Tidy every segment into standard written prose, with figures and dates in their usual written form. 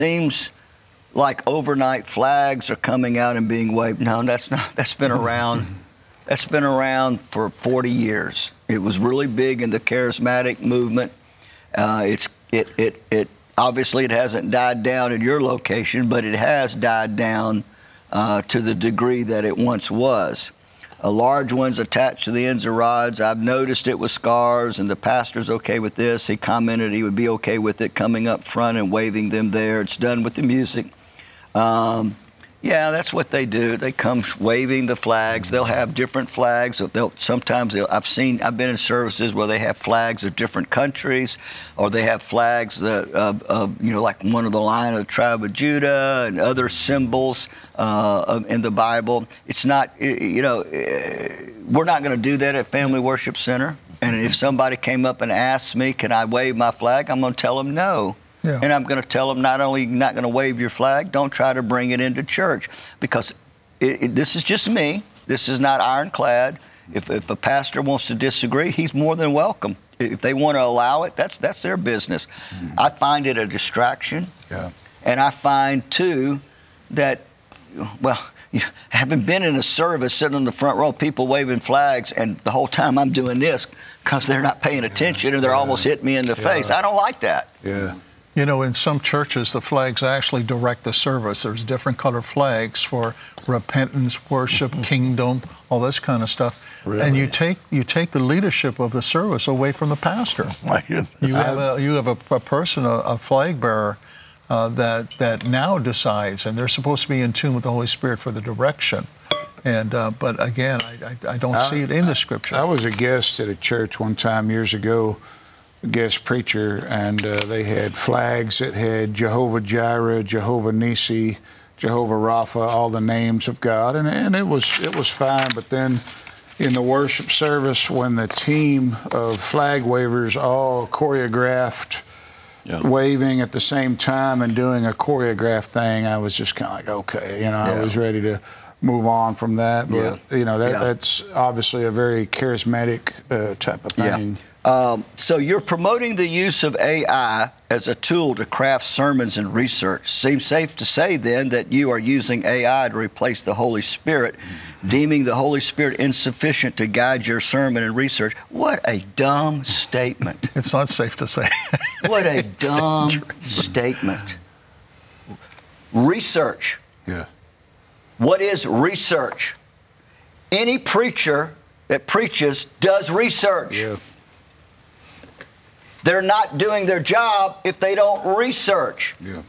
seems like overnight flags are coming out and being waved. No, that's not. That's been around. That's been around for 40 years. It was really big in the charismatic movement. It obviously it hasn't died down in your location, but it has died down to the degree that it once was. Large ones attached to the ends of rods. I've noticed it with scars, and the pastor's okay with this. He commented he would be okay with it coming up front and waving them there. It's done with the music. Yeah, that's what they do. They come waving the flags. They'll have different flags. I've been in services where they have flags of different countries, or they have flags of like one of the Lion of the tribe of Judah and other symbols in the Bible. It's not, we're not going to do that at Family Worship Center. And if somebody came up and asked me, can I wave my flag? I'm going to tell them no. Yeah. And I'm going to tell them not only not going to wave your flag, don't try to bring it into church, because this is just me. This is not ironclad. If a pastor wants to disagree, he's more than welcome. If they want to allow it, that's their business. Mm-hmm. I find it a distraction. Yeah. And I find, too, that, having been in a service, sitting in the front row, people waving flags, and the whole time I'm doing this because they're not paying attention and they're almost hitting me in the face. I don't like that. Yeah. In some churches, the flags actually direct the service. There's different colored flags for repentance, worship, kingdom, all this kind of stuff. Really? And you take the leadership of the service away from the pastor. You have a person, a flag bearer, that now decides, and they're supposed to be in tune with the Holy Spirit for the direction. And but again, I don't see it in the Scripture. I was a guest at a church one time years ago, guest preacher, and they had flags that had Jehovah Jireh, Jehovah Nisi, Jehovah Rapha, all the names of God, and it was fine. But then in the worship service, when the team of flag wavers all choreographed waving at the same time and doing a choreographed thing, I was just kind of like, okay, I was ready to move on from that. But that's obviously a very charismatic type of thing. So you're promoting the use of AI as a tool to craft sermons and research. Seems safe to say, then, that you are using AI to replace the Holy Spirit, deeming the Holy Spirit insufficient to guide your sermon and research. What a dumb statement. It's not safe to say. What a dumb statement. Research. Yeah. What is research? Any preacher that preaches does research. Yeah. They're not doing their job if they don't research. Yeah.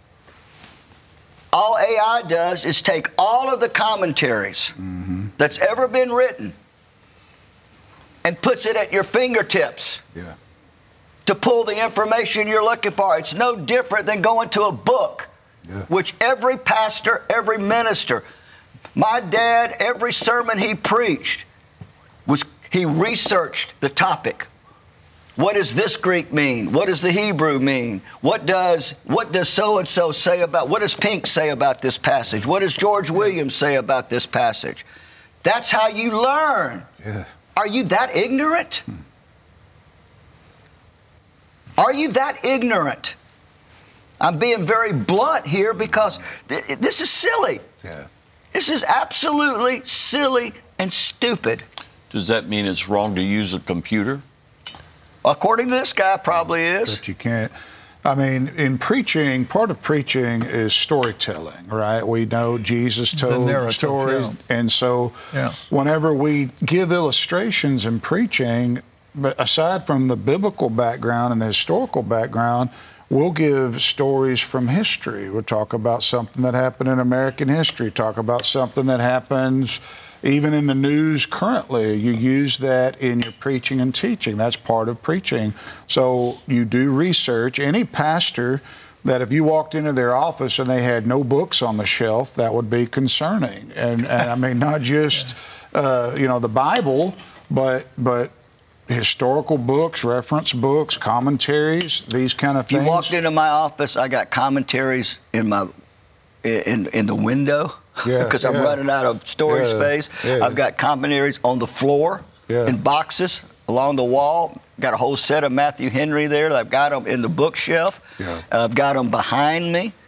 All AI does is take all of the commentaries that's ever been written and puts it at your fingertips to pull the information you're looking for. It's no different than going to a book, which every pastor, every minister, my dad, every sermon he preached, he researched the topic. What does this Greek mean? What does the Hebrew mean? What does so-and-so say about, what does Pink say about this passage? What does George Williams say about this passage? That's how you learn. Yeah. Are you that ignorant? Are you that ignorant? I'm being very blunt here because this is silly. Yeah. This is absolutely silly and stupid. Does that mean it's wrong to use a computer? According to this guy, probably is. But you can't. I mean, in preaching, part of preaching is storytelling, right? We know Jesus told stories. And so whenever we give illustrations in preaching, but aside from the biblical background and the historical background, we'll give stories from history. We'll talk about something that happened in American history, talk about something that happens even in the news currently. You use that in your preaching and teaching. That's part of preaching. So you do research. Any pastor that if you walked into their office and they had no books on the shelf, that would be concerning. And I mean, not just, the Bible, but historical books, reference books, commentaries, these kind of things. You walked into my office, I got commentaries in the window. Because I'm running out of storage space. Yeah. I've got commentaries on the floor in boxes along the wall. Got a whole set of Matthew Henry there. I've got them in the bookshelf. I've got them behind me.